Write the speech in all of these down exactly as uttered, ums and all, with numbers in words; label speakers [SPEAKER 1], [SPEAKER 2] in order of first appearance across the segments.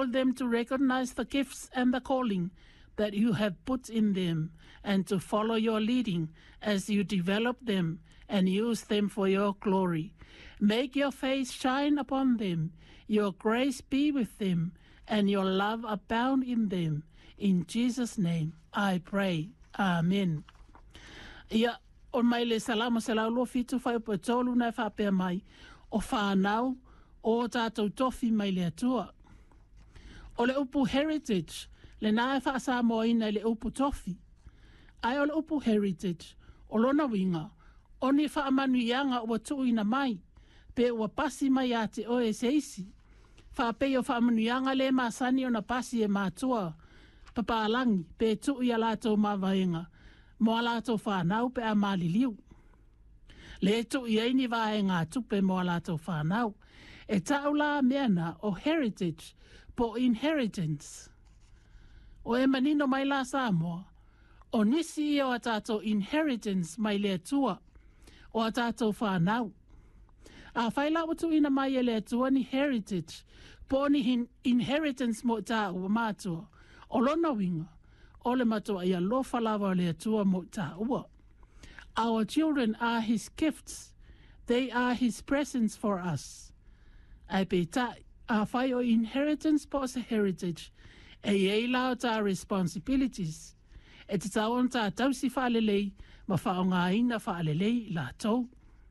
[SPEAKER 1] Enable them to recognize the gifts and the calling that you have put in them and to follow your leading as you develop them and use them for your glory. Make your face shine upon them, your grace be with them, and your love abound in them. In Jesus' name I pray. Amen. Ia, o mai le salamo se lau lo fitu fai po tolu na whapea mai o whanau o tātou tofi mai le atua. O le upu heritage, le nā e whaasa moina le upu tofi. Ai o le upu heritage, o lona winga, o ni wha amanuianga ua tuuina mai, pe ua pasi mai a te oe seisi. Wha pe o wha amanuianga le masani o na pasi e mātua, papaalangi, pe tui a lātou mawaenga, mo a lātou whanau pe a maliliu. Le tui eini vae ngā tupe mo a lātou whanau, e tau la meana o heritage po inheritance. O e manino mai la Samoa, o nisi o a tātou inheritance mai le tua, o a tātou whanau. A whaila o tuina mai e le tua ni heritage, po ni inheritance mo tā ua mātua, o lona winga, o le matua ia lofa lava le tua mo tā ua. Our children are his gifts, they are his presents for us. Ai pe ta, a whai o inheritance po sa heritage, e ei lao ta responsibilities. E te tauon ta tausi whaalelei, ma whaonga ina whaalelei la tau.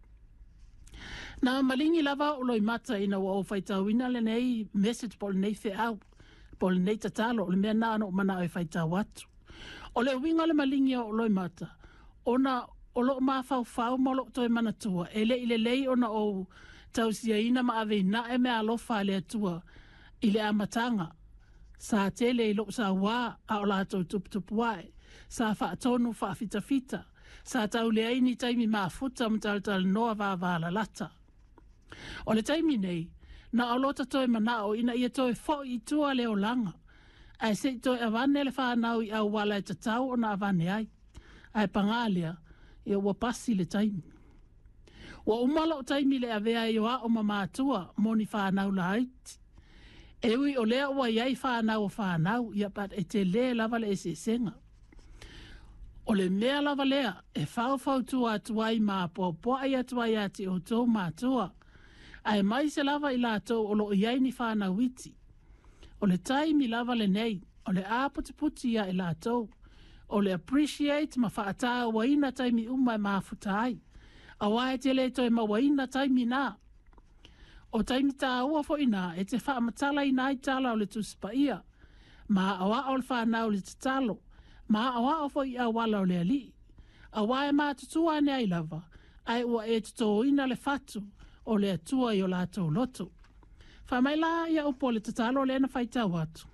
[SPEAKER 1] Nā malingi lava o loi mata ina wa o whaitauina le nei message pol nei whi au, pol nei tatalo, o le mea nāno o mana o whaitau atu. O le winga le malingi o loi mata, ona o lo ma fau fau mo lo toi mana tua, e le ile lei ona o tausia ina ma ave na e me alofa le atua, ile amatanga. Sa tele ilo sa wa a o lato tup tup wae, sa fa tonu fa fita fita, sa tau le aini taimi maa futa mtal tal noa va va la lata. O le taimi nei, na o lota toi mana o ina ia toi fo i tua leo langa, ai se toi avane le fa nau i au wala e tatau o na avane ai, ai pangalia, ia ua pasi le taimi. Wa umala o taimi le avea i oa o mamātua moni whanau la haiti. Ewi o lea ua iai whanau o whanau ia pat e te lea lava le ese senga. O le mea lava lea e whau whau tua atuai maa po poa i atuai ati o tō mātua. Ai mai se lava i lātou o lo iai ni whanau iti. O le taimi lava le nei, o le āputi puti ia i lātou. O le appreciate ma whaata waina taimi umai maa futai. A wae te le toi ma waina taimi nā. O taimi tā ua fo ina e te wha matala ina i tala o le tuspa ia. Ma awa o le whanau le tatalo. Ma awa o fo i a wala o le ali. A wae ma tutua ne ai lava. Ai ua e tuto ina le fatu o le atua i o lato loto. Wha mai la ia upo le tatalo le na whaita watu.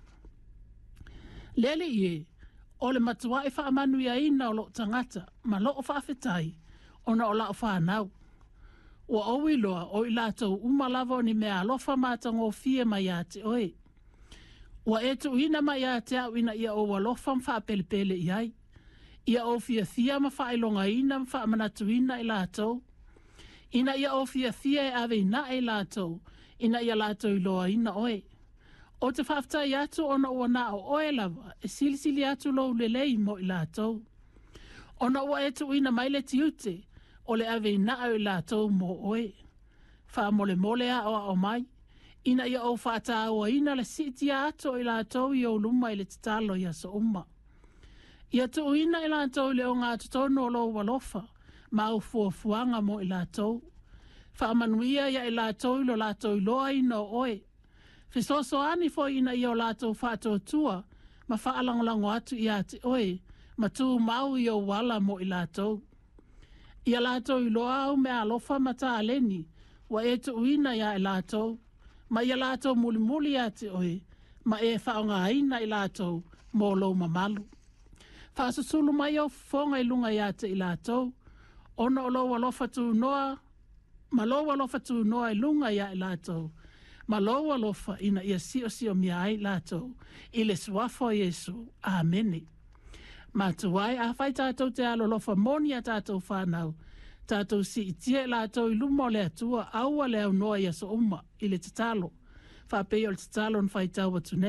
[SPEAKER 1] Lele ie, o le matua e wha amanu ia ina o lo tangata, ma lo o whaafetai. Ona o la o whanau. Ua au iloa o i lātou umalava o ni mea alofa mātango o fie mai a te oe. Ua e tu ina mai a te au ina ia o walofa mwha pelepele i ai. Ia o fia fia ma whaelonga ina mwha manatu ina i lātou. Ina ia o fia fia e ave ina e lātou. Ina ia lātou iloa ina oe. O te whaftai atu ona ua na o oe lava e silisili atu lo lelei mo i lātou. Ona ua e tu ina mai le tiute. O le ave ina au i lātou mo oe. Wha mole mole a o o mai. Ina ia o whaata o ina le siti ato i lātou i o luma i le tatalo i aso umma. Ia tu ina i lātou le o ngā tutono o lo walofa. Ma u fuafuanga mo i lātou. Wha manuia ia i lātou i lo lātou i loa ina o oe. Fisoso ani fo ina i o lātou whaato tua. Ma whaalangolango atu i ate oe. Ma tu mau i o wala mo i lātou. Ia lātou i loa au me alofa mata aleni, wa e tu uina ia i lātou, ma ia lātou muli muli ate oe, ma e whaonga aina i lātou, mō lo mamalu. Whaasasulu mai au fonga i lunga ia te i lātou, ona o lo walofa tu noa, ma lo walofa tu noa i lunga ia i lātou, ma lo walofa ina ia sio sio mia ai lātou, i le suafo Yesu. Amene. Ma tuai a whai tātou te alo lofa moni a tātou whanau. Tātou si itia lātou i lumo le atua aua le au noa i aso uma i le tatalo. Whapei o le tatalo n whai tau atu nei.